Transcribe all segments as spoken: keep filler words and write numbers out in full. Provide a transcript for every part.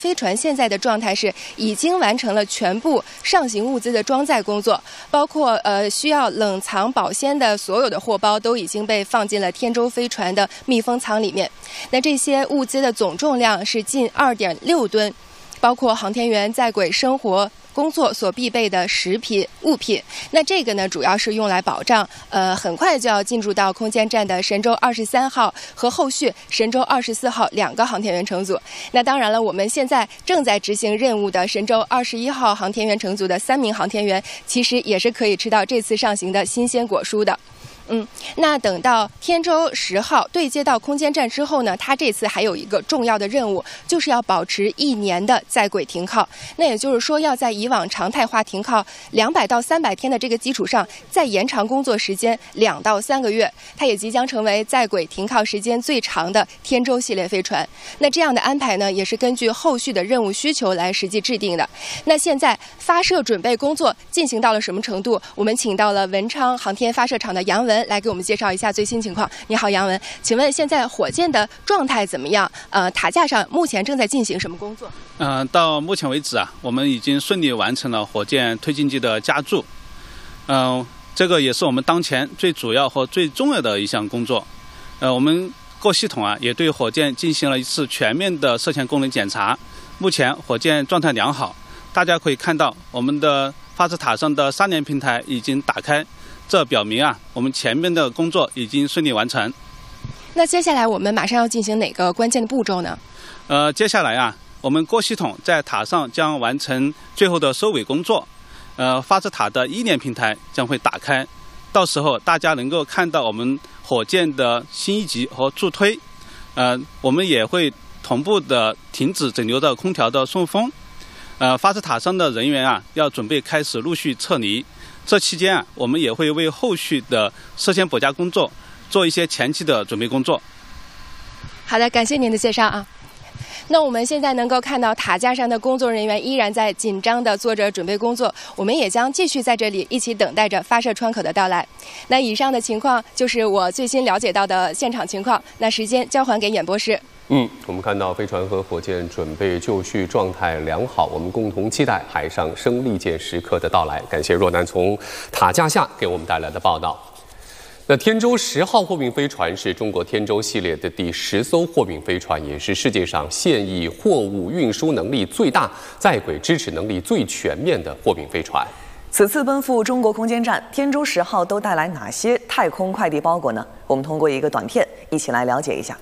飞船现在的状态是已经完成了全部上行物资的装载工作，包括呃需要冷藏保鲜的所有的货包都已经被放进了天舟飞船的密封舱里面。那这些物资的总重量是近二点六吨，包括航天员在轨生活工作所必备的食品物品。那这个呢，主要是用来保障呃很快就要进入到空间站的神舟二十三号和后续神舟二十四号两个航天员乘组。那当然了，我们现在正在执行任务的神舟二十一号航天员乘组的三名航天员，其实也是可以吃到这次上行的新鲜果蔬的。嗯，那等到天舟十号对接到空间站之后呢，它这次还有一个重要的任务，就是要保持一年的在轨停靠。那也就是说，要在以往常态化停靠两百到三百天的这个基础上，再延长工作时间两到三个月。它也即将成为在轨停靠时间最长的天舟系列飞船。那这样的安排呢，也是根据后续的任务需求来实际制定的。那现在发射准备工作进行到了什么程度？我们请到了文昌航天发射场的杨文来给我们介绍一下最新情况。你好，杨文，请问现在火箭的状态怎么样？呃，塔架上目前正在进行什么工作？ 嗯、呃，到目前为止啊，我们已经顺利完成了火箭推进剂的加注。嗯、呃，这个也是我们当前最主要和最重要的一项工作。呃，我们各系统啊也对火箭进行了一次全面的射线功能检查。目前火箭状态良好，大家可以看到我们的发射塔上的三联平台已经打开。这表明啊，我们前面的工作已经顺利完成。 那接下来我们马上要进行哪个关键的步骤呢？ 呃，接下来啊，我们各系统在塔上将完成最后的收尾工作。呃，发射塔的一联平台将会打开，到时候大家能够看到我们火箭的新一级和助推。呃，我们也会同步的停止整流的空调的送风。呃，发射塔上的人员啊，要准备开始陆续撤离。这期间啊，我们也会为后续的射线补加工作做一些前期的准备工作。 好的，感谢您的介绍啊。那我们现在能够看到塔架上的工作人员依然在紧张地做着准备工作，我们也将继续在这里一起等待着发射窗口的到来。那以上的情况就是我最新了解到的现场情况。那时间交还给演播室。 嗯，我们看到飞船和火箭准备就绪，状态良好，我们共同期待海上生利剑时刻的到来。感谢若楠从塔架下给我们带来的报道。那天舟十号货运飞船是中国天舟系列的第十艘货运飞船，也是世界上现役货物运输能力最大、在轨支持能力最全面的货运飞船。 此次奔赴中国空间站，天舟十号都带来哪些太空快递包裹呢？我们通过一个短片一起来了解一下。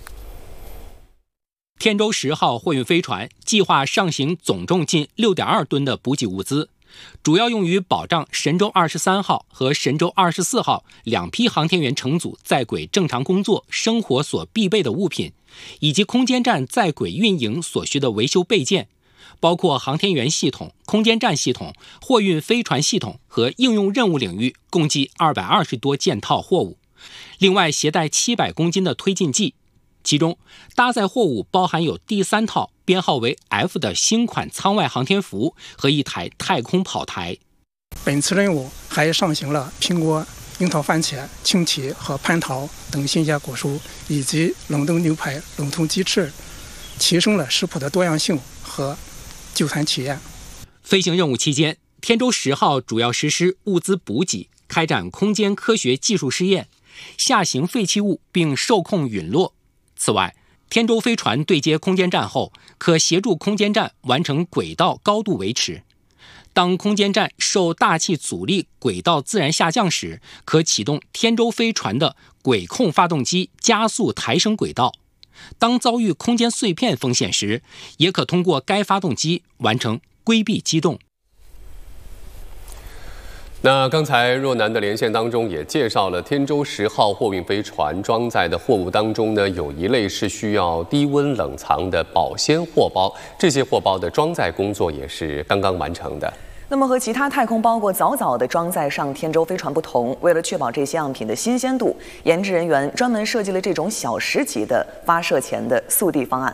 天舟十号货运飞船计划上行总重近 六点二吨的补给物资，主要用于保障神舟二十三号和神舟二十四号两批航天员乘组在轨正常工作、生活所必备的物品，以及空间站在轨运营所需的维修备件，包括航天员系统、空间站系统、货运飞船系统和应用任务领域共计二百二十多件套货物。另外携带七百公斤的推进剂。其中搭载货物包含有第三套编号为 F 的新款舱外航天服和一台太空跑台。 本次任务还上行了苹果、樱桃、番茄、青提和蟠桃等新鲜果蔬，以及冷冻牛排、冷冻鸡翅，提升了食谱的多样性和就餐体验。 飞行任务期间，天舟十号主要实施物资补给，开展空间科学技术试验，下行废弃物并受控陨落。此外，天舟飞船对接空间站后，可协助空间站完成轨道高度维持。当空间站受大气阻力轨道自然下降时，可启动天舟飞船的轨控发动机加速抬升轨道。当遭遇空间碎片风险时，也可通过该发动机完成规避机动。 那刚才若楠的连线当中也介绍了天舟十号货运飞船装载的货物当中呢，有一类是需要低温冷藏的保鲜货包，这些货包的装载工作也是刚刚完成的。 那么和其他太空包裹早早地装载上天舟飞船不同，为了确保这些样品的新鲜度，研制人员专门设计了这种小时级的发射前的速递方案。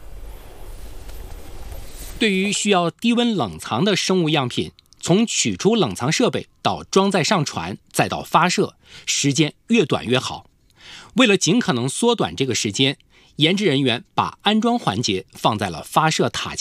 对于需要低温冷藏的生物样品，从取出冷藏设备到装载上船，再到发射，时间越短越好。为了尽可能缩短这个时间，研制人员把安装环节放在了发射塔架